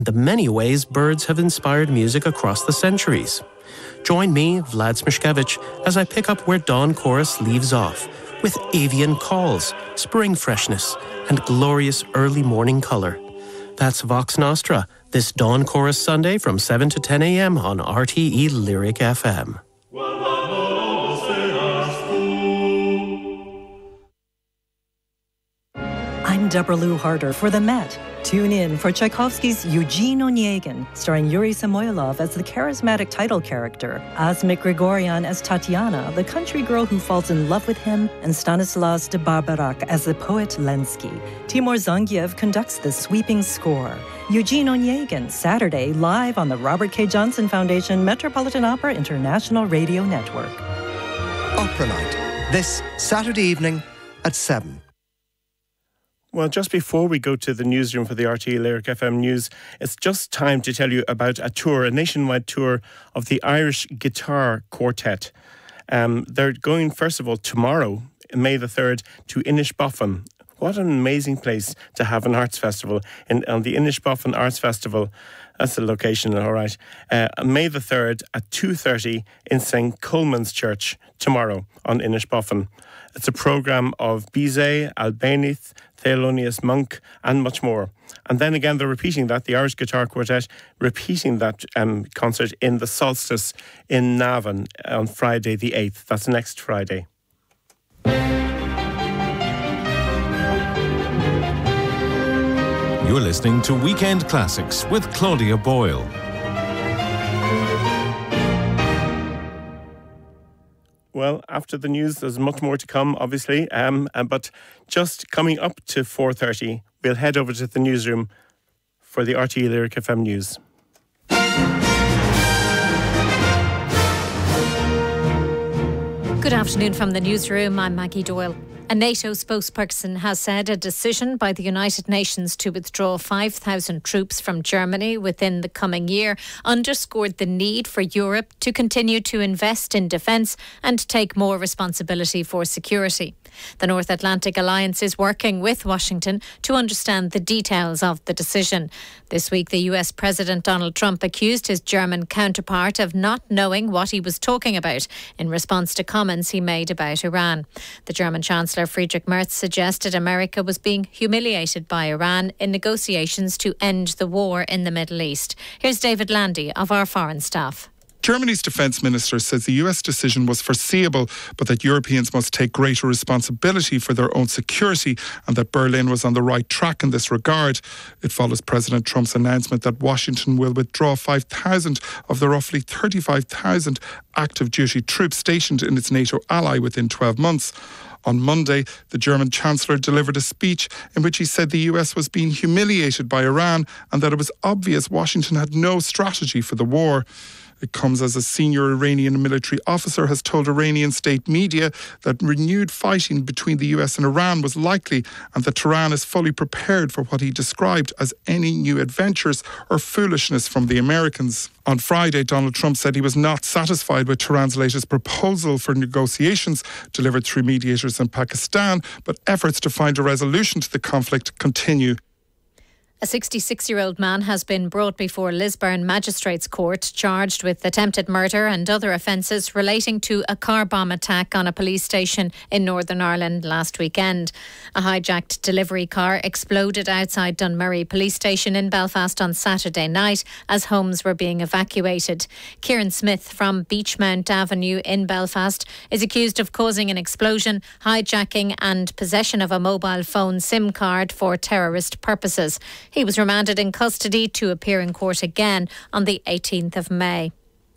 the many ways birds have inspired music across the centuries. Join me, Vlad Smishkevich, as I pick up where Dawn Chorus leaves off, with avian calls, spring freshness, and glorious early morning colour. That's Vox Nostra, this Dawn Chorus Sunday from 7 to 10 a.m. on RTE Lyric FM. I'm Deborah Lou Harder for The Met. Tune in for Tchaikovsky's Eugene Onegin, starring Yuri Samoylov as the charismatic title character, Asmik Grigoryan as Tatiana, the country girl who falls in love with him, and Stanislas de Barbarak as the poet Lenski. Timur Zangiev conducts the sweeping score. Eugene Onegin, Saturday, live on the Robert K. Johnson Foundation Metropolitan Opera International Radio Network. Opera Night, this Saturday evening at 7. Well, just before we go to the newsroom for the RTE Lyric FM News, it's just time to tell you about a tour, a nationwide tour of the Irish Guitar Quartet. They're going, first of all, tomorrow, May the 3rd, to Inishbofin. What an amazing place to have an arts festival. On the Inishbofin Arts Festival, that's the location, all right. May the 3rd at 2:30 in St. Coleman's Church tomorrow on Inishbofin. It's a programme of Bizet, Albéniz, Thelonious Monk and much more. And then again, they're repeating that, the Irish Guitar Quartet, repeating that concert in the Solstice in Navan on Friday the 8th. That's next Friday. You're listening to Weekend Classics with Claudia Boyle. Well, after the news, there's much more to come, obviously. But just coming up to 4:30, we'll head over to the newsroom for the RTE Lyric FM News. Good afternoon from the newsroom. I'm Maggie Doyle. A NATO spokesperson has said a decision by the United Nations to withdraw 5,000 troops from Germany within the coming year underscored the need for Europe to continue to invest in defence and take more responsibility for security. The North Atlantic Alliance is working with Washington to understand the details of the decision. This week, the US President Donald Trump accused his German counterpart of not knowing what he was talking about in response to comments he made about Iran. The German Chancellor Friedrich Merz suggested America was being humiliated by Iran in negotiations to end the war in the Middle East. Here's David Landy of our foreign staff. Germany's defence minister says the US decision was foreseeable, but that Europeans must take greater responsibility for their own security and that Berlin was on the right track in this regard. It follows President Trump's announcement that Washington will withdraw 5,000 of the roughly 35,000 active duty troops stationed in its NATO ally within 12 months. On Monday, the German Chancellor delivered a speech in which he said the US was being humiliated by Iran and that it was obvious Washington had no strategy for the war. It comes as a senior Iranian military officer has told Iranian state media that renewed fighting between the US and Iran was likely and that Tehran is fully prepared for what he described as any new adventures or foolishness from the Americans. On Friday, Donald Trump said he was not satisfied with Tehran's latest proposal for negotiations delivered through mediators in Pakistan, but efforts to find a resolution to the conflict continue. A 66-year-old man has been brought before Lisburn Magistrates Court charged with attempted murder and other offences relating to a car bomb attack on a police station in Northern Ireland last weekend. A hijacked delivery car exploded outside Dunmurry Police Station in Belfast on Saturday night as homes were being evacuated. Kieran Smith from Beachmount Avenue in Belfast is accused of causing an explosion, hijacking and possession of a mobile phone SIM card for terrorist purposes. He was remanded in custody to appear in court again on the 18th of May.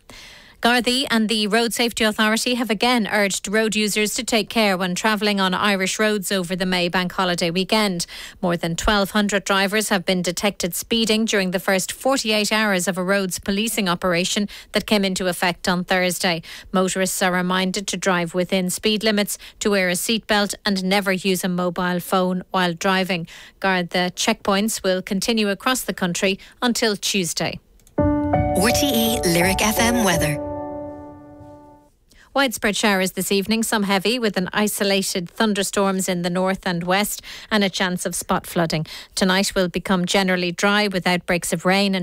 Gardaí and the Road Safety Authority have again urged road users to take care when travelling on Irish roads over the May bank holiday weekend. More than 1,200 drivers have been detected speeding during the first 48 hours of a roads policing operation that came into effect on Thursday. Motorists are reminded to drive within speed limits, to wear a seatbelt and never use a mobile phone while driving. Garda checkpoints will continue across the country until Tuesday. RTE Lyric FM weather. Widespread showers this evening, some heavy with an isolated thunderstorms in the north and west and a chance of spot flooding. Tonight will become generally dry with outbreaks of rain and